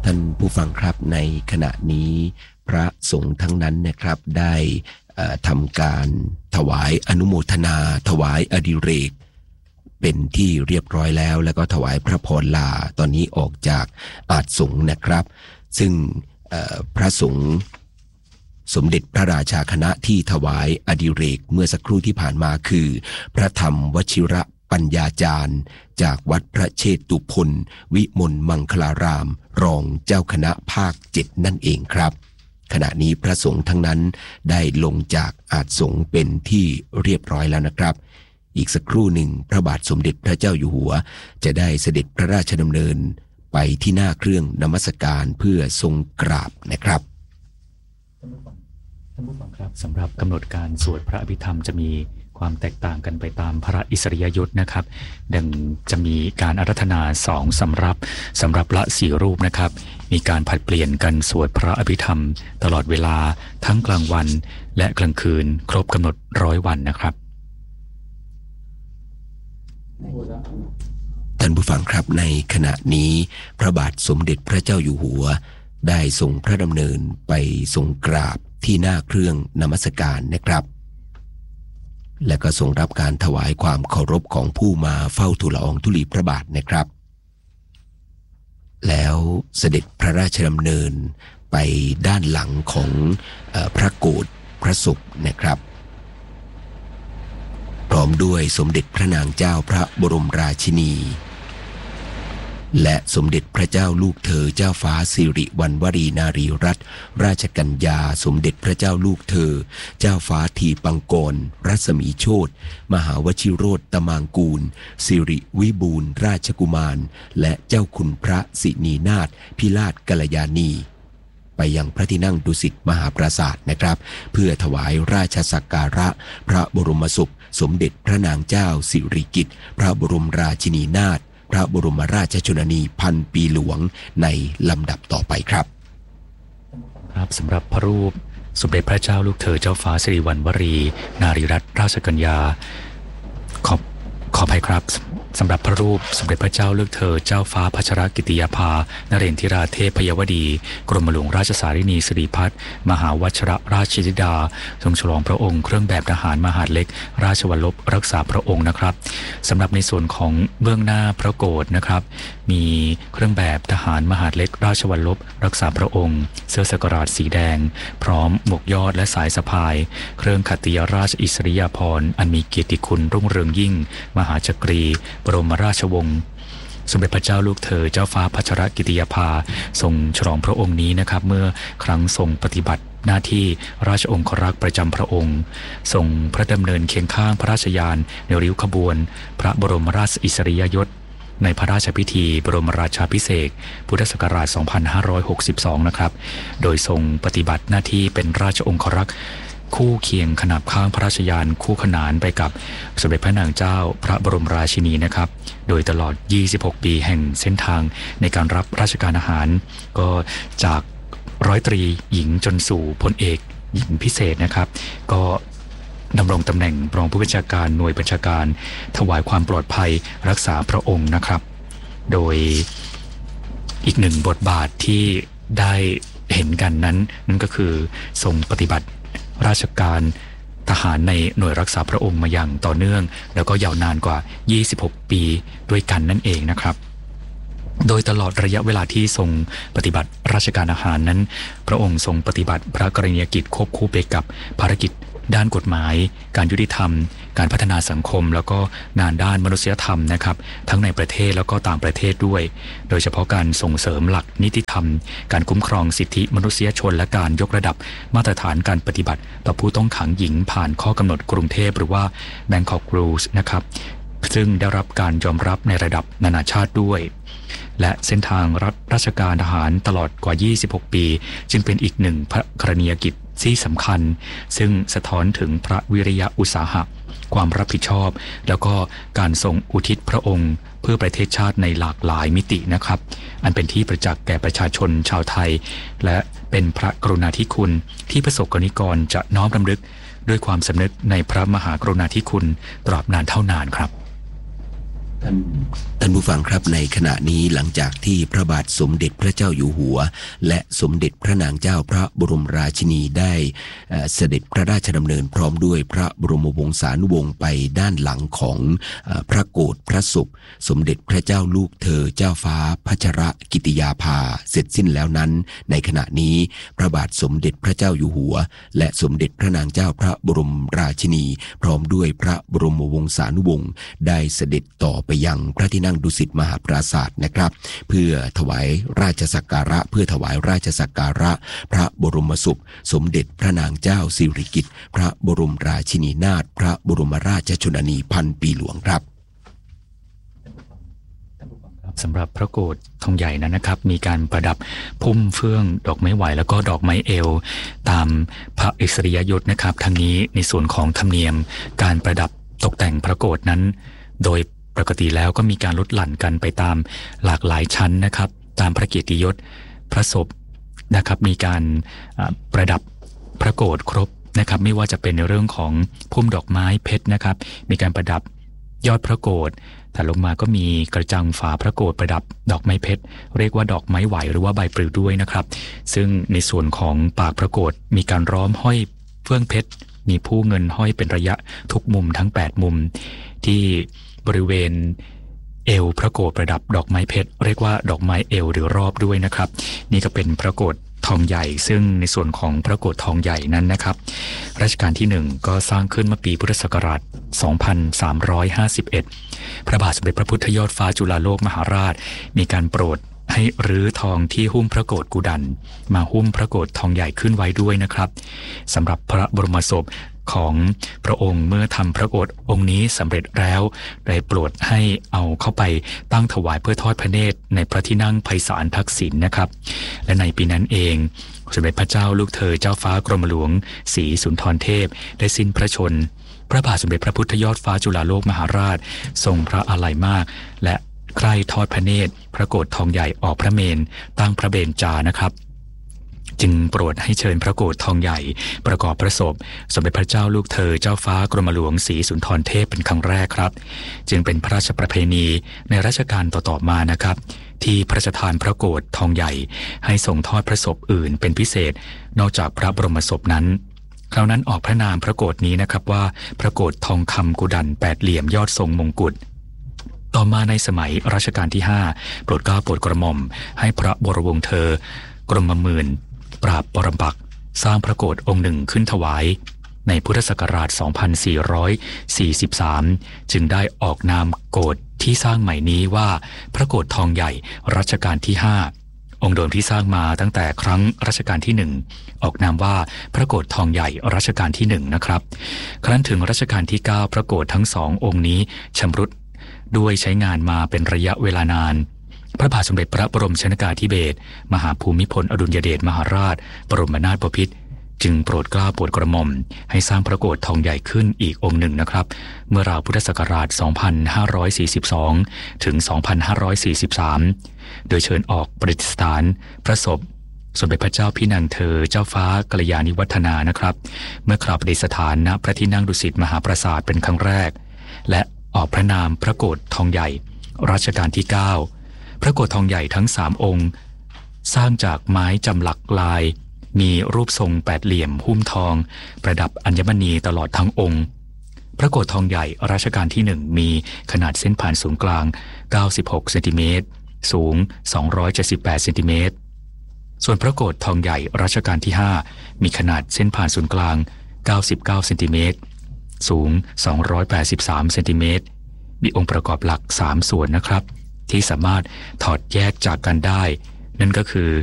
ท่านผู้ฟังครับในขณะนี้พระสงฆ์ทั้งนั้นนะครับได้ทำการถวายอนุโมทนาถวายอดิเรกเป็นที่เรียบร้อยแล้วแล้วก็ถวายพระพรลาตอนนี้ออกจากอาสงฆ์นะครับซึ่งพระสงฆ์สมเด็จพระราชาคณะที่ถวายอดิเรกเมื่อสักครู่ที่ผ่านมาคือพระธรรมวชิระปัญญาจารย์จากวัดพระเชตุพนวิมลมังคลารามรองเจ้าคณะภาค7นั่นเองครับขณะนี้พระสงฆ์ทั้งนั้นได้ลงจากอาสงฆ์เป็นที่เรียบร้อยแล้วนะครับอีกสักครู่หนึ่งพระบาทสมเด็จพระเจ้าอยู่หัวจะได้เสด็จพระราชดำเนินไปที่หน้าเครื่องนมัสการเพื่อทรงกราบนะครับท่านผู้ฟังครับสำหรับกำหนดการสวดพระอภิธรรมจะมีความแตกต่างกันไปตามพระอิสริยยศนะครับดังจะมีการอาราธนา2สำรับละ4รูปนะครับมีการผลัดเปลี่ยนกันสวดพระอภิธรรมตลอดเวลาทั้งกลางวันและกลางคืนครบกำหนด100 วันนะครับท่านผู้ฟังครับในขณะนี้พระบาทสมเด็จพระเจ้าอยู่หัวได้ทรงพระดำเนินไปทรงกราบที่หน้าเครื่องนมัสการนะครับและก็ทรงรับการถวายความเคารพของผู้มาเฝ้าทูลละอองธุลีพระบาทนะครับแล้วเสด็จพระราชดำเนินไปด้านหลังของพระโกฐพระศพนะครับพร้อมด้วยสมเด็จพระนางเจ้าพระบรมราชินีและสมเด็จพระเจ้าลูกเธอเจ้าฟ้าสิริวัณวรีนารีรัตนราชกัญญาสมเด็จพระเจ้าลูกเธอเจ้าฟ้าทีปังกรรัศมีโชติมหาวชิโรจน์ตมางกูลสิริวิบูลย์ราชกุมารและเจ้าคุณพระสินีนาถพิราชกัลยาณีไปยังพระที่นั่งดุสิตมหาปราสาทนะครับเพื่อถวายราชสักการะพระบรมศพสมเด็จพระนางเจ้าสิริกิติ์พระบรมราชินีนาถพระบรมราชชนนีพันปีหลวงในลำดับต่อไปครับครับสำหรับพระรูปสมเด็จพระเจ้าลูกเธอเจ้าฟ้าสิริวัณวรีนารีรัตนราชกัญญาขออภัยครับสำหรับพระรูปสมเด็จพระเจ้าลูกเธอเจ้าฟ้าพัชรกิติยาภานเรนทิราเทพยวดีกรมหลวงราชสารินีสิริพัฒน์มหาวชรราชธิดาทรงฉลองพระองค์เครื่องแบบทหารมหาดเล็กราชวัลลบรักษาพระองค์นะครับสำหรับในส่วนของเบื้องหน้าพระโกฐนะครับมีเครื่องแบบทหารมหาดเล็กราชวัลลบรักษาพระองค์เสื้อสักราชสีแดงพร้อมหมวกยอดและสายสะพายเครื่องขัตติยราชอิสริยาภรณ์อันมีเกียรติคุณรุ่งเรืองยิ่งมหาจักรีบรมราชวงศ์สมเด็จพระเจ้าลูกเธอเจ้าฟ้าพัชรกิติยาภาทรงฉลองพระองค์นี้นะครับเมื่อครั้งทรงปฏิบัติหน้าที่ราชองครักษ์ประจำพระองค์ทรงพระดำเนินเคียงข้างพระราชยานในริ้วขบวนพระบรมราชอิสริยยศในพระราชพิธีบรมราชาภิเษกพุทธศักราช 2562 นะครับโดยทรงปฏิบัติหน้าที่เป็นราชองครักษ์คู่เคียงขนาบข้างพระราชยานคู่ขนานไปกับสมเด็จพระนางเจ้าพระบรมราชินีนะครับโดยตลอด26 ปีแห่งเส้นทางในการรับราชการอาหารก็จากร้อยตรีหญิงจนสู่พลเอกหญิงพิเศษนะครับก็ดำรงตำแหน่งรองผู้บัญชาการหน่วยบัญชาการถวายความปลอดภัยรักษาพระองค์นะครับโดยอีกหนึ่งบทบาทที่ได้เห็นกันนั่นก็คือทรงปฏิบัติราชการทหารในหน่วยรักษาพระองค์มาอย่างต่อเนื่องแล้วก็ยาวนานกว่า26 ปีด้วยกันนั่นเองนะครับโดยตลอดระยะเวลาที่ทรงปฏิบัติราชการอาหารนั้นพระองค์ทรงปฏิบัติพระกรณียกิจควบคู่ไปกับภารกิจด้านกฎหมายการยุติธรรมการพัฒนาสังคมแล้วก็งานด้านมนุษยธรรมนะครับทั้งในประเทศแล้วก็ต่างประเทศด้วยโดยเฉพาะการส่งเสริมหลักนิติธรรมการคุ้มครองสิทธิมนุษยชนและการยกระดับมาตรฐานการปฏิบัติต่อผู้ต้องขังหญิงผ่านข้อกำหนดกรุงเทพหรือว่า Bangkok Rules นะครับซึ่งได้รับการยอมรับในระดับนานาชาติด้วยและเส้นทางราชการทหารตลอดกว่า26 ปีจึงเป็นอีกหนึ่งพระกรณียกิจที่สำคัญซึ่งสะท้อนถึงพระวิริยะอุตสาหะความรับผิดชอบแล้วก็การทรงอุทิศพระองค์เพื่อประเทศชาติในหลากหลายมิตินะครับอันเป็นที่ประจักษ์แก่ประชาชนชาวไทยและเป็นพระกรุณาธิคุณที่ประสบกนิกรจะน้อมรำลึกด้วยความสำนึกในพระมหากรุณาธิคุณตราบนานเท่านานครับท่านผู้ฟังครับในขณะนี้หลังจากที่พระบาทสมเด็จพระเจ้าอยู่หัวและสมเด็จพระนางเจ้าพระบรมราชินีได้เสด็จพระราชดำเนินพร้อมด้วยพระบรมวงศานุวงศ์ไปด้านหลังของพระโกฐพระศพสมเด็จพระเจ้าลูกเธอเจ้าฟ้าพัชรกิติยาภาเสร็จสิ้นแล้วนั้นในขณะนี้พระบาทสมเด็จพระเจ้าอยู่หัวและสมเด็จพระนางเจ้าพระบรมราชินีพร้อมด้วยพระบรมวงศานุวงศ์ได้เสด็จต่อไปยังพระที่นั่งดุสิตมหาปราสาทนะครับเพื่อถวายราชสักการะพระบรมศพสมเด็จพระนางเจ้าสิริกิติ์พระบรมราชินีนาถพระบรมราชชนนีพันปีหลวงครับสำหรับพระโกฐทองใหญ่นั้นนะครับมีการประดับพุ่มเฟื่องดอกไม้ไหวแล้วก็ดอกไม้เอวตามพระอิสริยยศนะครับทั้งนี้ในส่วนของธรรมเนียมการประดับตกแต่งพระโกฐนั้นโดยปกติแล้วก็มีการลดหลั่นกันไปตามหลากหลายชั้นนะครับตามพระเกียรติยศพระศพนะครับมีการประดับพระโกฐครบนะครับไม่ว่าจะเป็นในเรื่องของพุ่มดอกไม้เพชรนะครับมีการประดับยอดพระโกฐถัดลงมาก็มีกระจังฝาพระโกฐประดับดอกไม้เพชรเรียกว่าดอกไม้ไหวหรือว่าใบปลิวด้วยนะครับซึ่งในส่วนของปากพระโกฐมีการล้อมห้อยเฟื่องเพชรมีผู้เงินห้อยเป็นระยะทุกมุมทั้ง8มุมที่บริเวณเอวพระโกฐประดับดอกไม้เพชรเรียกว่าดอกไม้เอวหรือรอบด้วยนะครับนี่ก็เป็นพระโกฐทองใหญ่ซึ่งในส่วนของพระโกฐทองใหญ่นั้นนะครับรัชกาลที่1ก็สร้างขึ้นเมื่อปีพุทธศักราช 2351 พระบาทสมเด็จพระพุทธยอดฟ้าจุฬาโลกมหาราชมีการโปรดให้รื้อทองที่หุ้มพระโกฐกุดันมาหุ้มพระโกฐทองใหญ่ขึ้นไว้ด้วยนะครับสำหรับพระบรมศพของพระองค์เมื่อทำพระโกฐองค์นี้สำเร็จแล้วได้โปรดให้เอาเข้าไปตั้งถวายเพื่อทอดพระเนตรในพระที่นั่งไพศาลทักษิณนะครับและในปีนั้นเองสมเด็จพระเจ้าลูกเธอเจ้าฟ้ากรมหลวงศรีสุนทรเทพได้สิ้นพระชนพระบาทสมเด็จพระพุทธยอดฟ้าจุฬาโลกมหาราชทรงพระอาลัยมากและใคร่ทอดพระเนตรพระโกฐทองใหญ่ออกพระเมรุตั้งพระเบญจานะครับจึงโปรดให้เชิญพระโกฐทองใหญ่ประกอบพระศพสมเด็จพระเจ้าลูกเธอเจ้าฟ้ากรมหลวงศรีสุนทรเทพเป็นครั้งแรกครับจึงเป็นพระราชประเพณีในรัชกาลต่อๆมานะครับที่พระราชทานพระโกฐทองใหญ่ให้ทรงทอดพระศพอื่นเป็นพิเศษนอกจากพระบรมศพนั้นคราวนั้นออกพระนามพระโกฐนี้นะครับว่าพระโกฐทองคำกุดัน8เหลี่ยมยอดทรงมงกุฎต่อมาในสมัยรัชกาลที่5โปรดเกล้าโปรดกระหม่อมให้พระบรมวงศ์เธอกรมหมื่นปราบปรปักษ์สร้างพระโกฐองค์หนึ่งขึ้นถวายในพุทธศักราช 2443 จึงได้ออกนามโกฐที่สร้างใหม่นี้ว่าพระโกฐทองใหญ่รัชกาลที่5องค์เดิมที่สร้างมาตั้งแต่ครั้งรัชกาลที่1ออกนามว่าพระโกฐทองใหญ่รัชกาลที่1นะครับครั้นถึงรัชกาลที่9พระโกฐทั้งสององค์นี้ชำรุดด้วยใช้งานมาเป็นระยะเวลานานพระบาทสมเด็จพระบรมชนกาธิเบศรมหาภูมิพลอดุลยเดชมหาราชบรมนาถบพิตรจึงโปรดเกล้าโปรดกระหม่อมให้สร้างพระโกฐทองใหญ่ขึ้นอีกองค์หนึ่งนะครับเมื่อราวพุทธศักราช 2542 ถึง 2543 โดยเชิญออกประดิษฐานพระศพสมเด็จพระเจ้าพี่นางเธอเจ้าฟ้ากัลยาณิวัฒนานะครับเมื่อคราวประดิษฐานณพระที่นั่งดุสิตมหาปราสาทเป็นครั้งแรกและออกพระนามพระโกฐทองใหญ่รัชกาลที่9พระโกฐทองใหญ่ทั้ง3องค์สร้างจากไม้จำหลักลายมีรูปทรง8เหลี่ยมหุ้มทองประดับอัญมณีตลอดทั้งองค์พระโกฐทองใหญ่รัชกาลที่1มีขนาดเส้นผ่านศูนย์กลาง96เซนติเมตรสูง278เซนติเมตรส่วนพระโกฐทองใหญ่รัชกาลที่5มีขนาดเส้นผ่านศูนย์กลาง99เซนติเมตรสูง283เซนติเมตรมีองค์ประกอบหลัก3ส่วนนะครับที่สามารถถอดแยกจากกันได้นั่นก็คือ